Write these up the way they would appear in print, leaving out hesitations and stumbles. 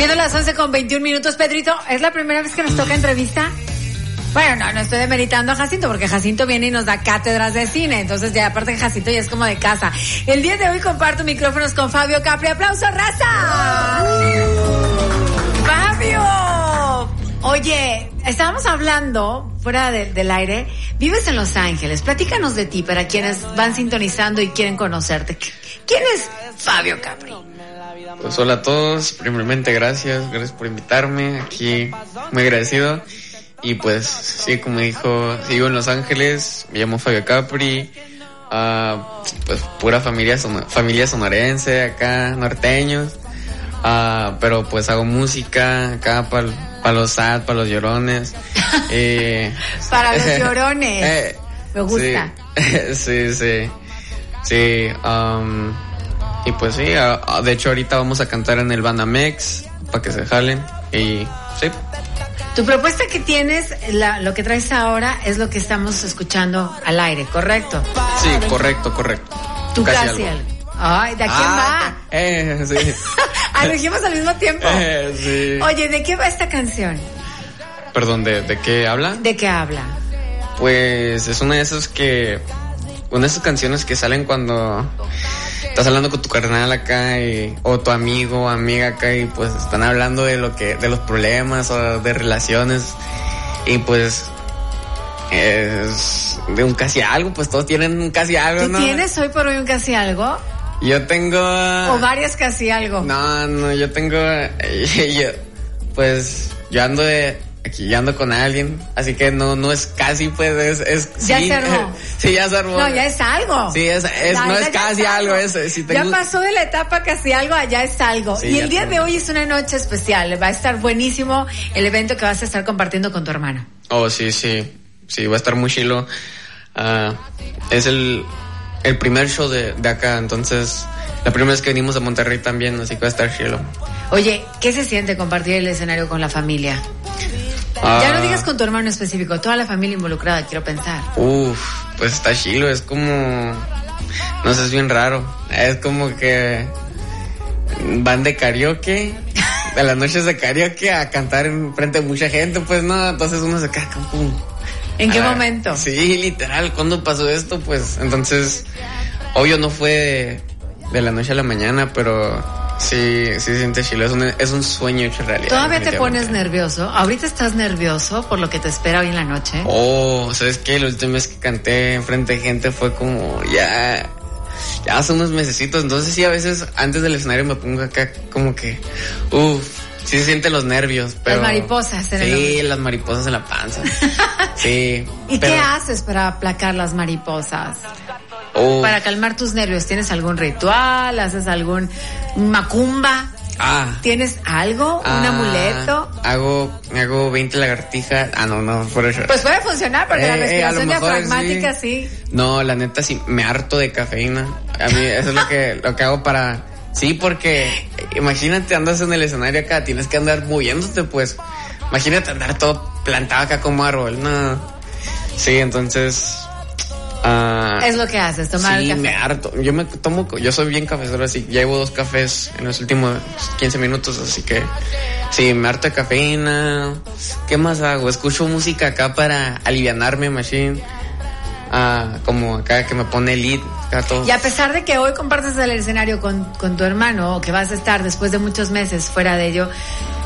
Siendo las 11:21, Pedrito, ¿es la primera vez que nos toca entrevista? Bueno, no estoy demeritando a Jacinto, porque Jacinto viene y nos da cátedras de cine, entonces ya aparte que Jacinto ya es como de casa. El día de hoy comparto micrófonos con Fabio Capri. ¡Aplauso, raza! ¡Fabio! Oye, estábamos hablando fuera del aire. Vives en Los Ángeles. Platícanos de ti para quienes van sintonizando y quieren conocerte. ¿Quién es Fabio Capri? Pues hola a todos, primeramente gracias por invitarme, aquí muy agradecido. Y pues sí, como dijo, vivo en Los Ángeles, me llamo Fabio Capri, pues pura familia sonorense, acá norteños, pero pues hago música acá para los sad, para los llorones. Para los llorones, me gusta. Sí, y pues sí, de hecho ahorita vamos a cantar en el Banamex para que se jalen y sí. Tu propuesta que tienes, lo que traes ahora es lo que estamos escuchando al aire, ¿correcto? Sí, correcto. Tú casi algo. Ay, ¿de quién va? Sí. Lo dijimos al mismo tiempo. Sí. Oye, ¿de qué va esta canción? Perdón, ¿de qué habla? ¿De qué habla? Pues es una de esas canciones que salen cuando estás hablando con tu carnal acá o tu amigo o amiga acá y pues están hablando de los problemas o de relaciones y pues es de un casi algo, pues todos tienen un casi algo, ¿no? ¿Tú tienes hoy por hoy un casi algo? Yo tengo... ¿O varias casi algo? No, yo tengo... Yo ando con alguien, así que no es casi, pues es ya sí, se armó. Sí, ya se armó. No, ya es algo. Sí, no es casi algo. Ya pasó de la etapa casi algo a ya es algo. Sí, y el día de hoy es una noche especial. Va a estar buenísimo el evento que vas a estar compartiendo con tu hermano. Oh, sí, va a estar muy chilo. Es el primer show de acá, entonces la primera vez que venimos a Monterrey también, así que va a estar chilo. Oye, ¿qué se siente compartir el escenario con la familia? Ya no digas con tu hermano específico, toda la familia involucrada, quiero pensar. Pues está chilo, es como... No sé, es bien raro. Es como que van de karaoke, de las noches de karaoke a cantar en frente de mucha gente, pues no, entonces uno se queda como... ¿En qué momento? Sí, literal, ¿cuándo pasó esto? Pues entonces, obvio no fue de la noche a la mañana, pero... Sí, se siente chilo, es un sueño hecho realidad. ¿Todavía te pones nervioso? ¿Ahorita estás nervioso por lo que te espera hoy en la noche? ¿Sabes qué? La última vez que canté enfrente de gente fue como ya hace unos mesecitos, entonces sí, a veces antes del escenario me pongo acá como que, sí se sienten los nervios, pero... Las mariposas en el hombro. Sí, las mariposas en la panza. Sí. ¿Y qué haces para aplacar las mariposas? Para calmar tus nervios, ¿tienes algún ritual? ¿Haces algún macumba? ¿Tienes algo? ¿Un amuleto? Hago 20 lagartijas. No, por eso. Pues puede funcionar porque la respiración diafragmática sí. No, la neta sí, me harto de cafeína. A mí eso es lo que hago para... Sí, porque imagínate, andas en el escenario acá, tienes que andar moviéndote, pues. Imagínate andar todo plantado acá como árbol, no. Sí, entonces... es lo que haces, tomar el café. Sí, me harto. Yo soy bien cafecero, así llevo 2 cafés en los últimos 15 minutos, así que sí, me harto de cafeína. ¿Qué más hago? Escucho música acá para alivianarme, machine. Como acá que me pone lead, acá todo. Y a pesar de que hoy compartes el escenario con tu hermano, o que vas a estar después de muchos meses fuera de ello,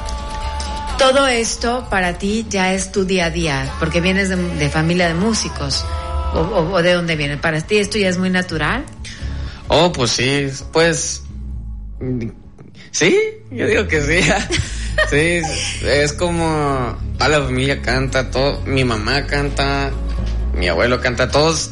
todo esto para ti ya es tu día a día, porque vienes de familia de músicos. ¿O de dónde viene? ¿Para ti esto ya es muy natural? Pues sí, pues... Sí, yo digo que sí. Sí, es como... Toda la familia canta, mi mamá canta, mi abuelo canta, todos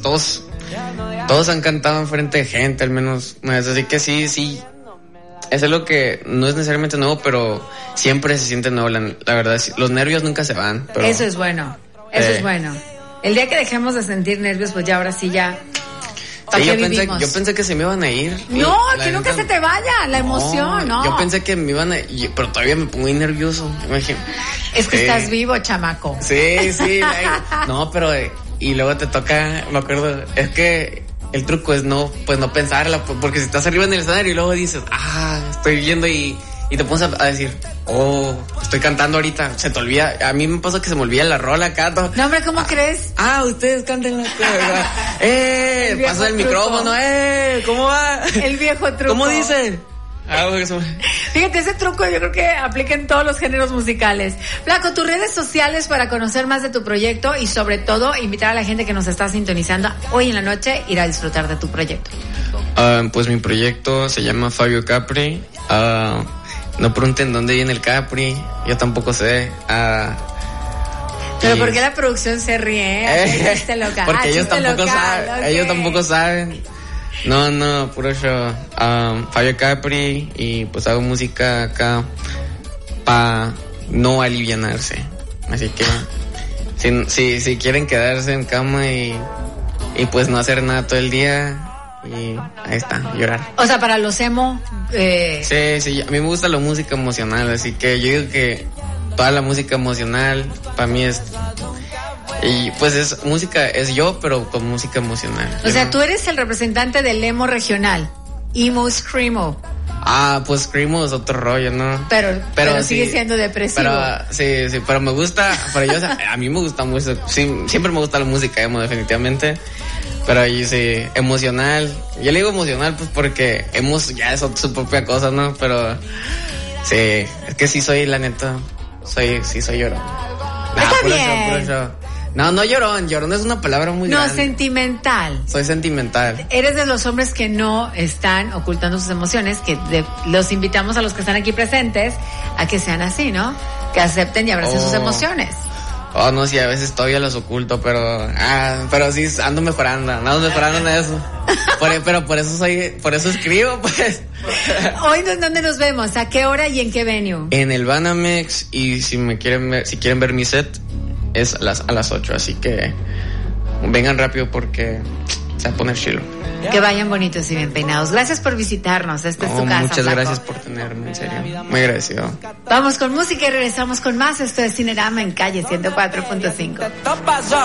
han cantado enfrente de gente, al menos una vez, así que sí. Es algo que no es necesariamente nuevo, pero siempre se siente nuevo, la verdad. Los nervios nunca se van. Pero, eso es bueno, es bueno. El día que dejemos de sentir nervios, pues ya ahora sí ya... Sí, yo pensé que se me iban a ir. No, que nunca se te vaya la emoción, ¿no? Yo pensé que me iban a ir, pero todavía me pongo muy nervioso. Imagínate. Es que estás vivo, chamaco. Sí. No, pero... Y luego te toca, me acuerdo, es que el truco es no pensarla, porque si estás arriba en el escenario y luego dices, estoy viendo y te pones a decir, estoy cantando ahorita, se te olvida. A mí me pasa que se me olvida la rola acá. No, hombre, ¿cómo crees? Ustedes canten la pasa el micrófono, ¿cómo va? El viejo truco. ¿Cómo dice? Fíjate, ese truco yo creo que aplica en todos los géneros musicales. Flaco, tus redes sociales para conocer más de tu proyecto y sobre todo invitar a la gente que nos está sintonizando hoy en la noche ir a disfrutar de tu proyecto. Pues mi proyecto se llama Fabio Capri. No pregunten dónde viene el Capri, yo tampoco sé. Pero ¿por qué la producción se ríe? Porque ellos tampoco saben. Okay. Ellos tampoco saben. No, puro show. Fabio Capri, y pues hago música acá para no alivianarse. Así que si quieren quedarse en cama y pues no hacer nada todo el día, y ahí está, llorar. O sea, para los emo. Sí, a mí me gusta la música emocional, así que yo digo que toda la música emocional para mí es. Y pues es música, es yo, pero con música emocional. O sea, tú eres el representante del emo regional. Emo Screamo. Pues Screamo es otro rollo, ¿no? Pero sigue siendo depresivo. Pero me gusta, a mí me gusta mucho, sí, siempre me gusta la música emo, definitivamente. Pero ahí sí, emocional. Yo le digo emocional pues porque emo ya es su propia cosa, ¿no? Pero sí, es que sí soy, la neta, soy llorón. Está bien. Puro show. No llorón es una palabra muy grande. No, sentimental. Soy sentimental. Eres de los hombres que no están ocultando sus emociones, que los invitamos a los que están aquí presentes a que sean así, ¿no? Que acepten y abracen sus emociones. No, sí, a veces todavía los oculto, pero sí, ando mejorando en eso. Pero por eso escribo, pues. Hoy, ¿dónde nos vemos? ¿A qué hora y en qué venue? En el Banamex, y si quieren ver mi set, es a las 8, así que vengan rápido porque se va a poner chilo. Que vayan bonitos y bien peinados. Gracias por visitarnos, esta es tu casa. Muchas Flaco. Gracias por tenerme, en serio. Muy agradecido. Vamos con música y regresamos con más. Esto es Cinerama en Calle 104.5.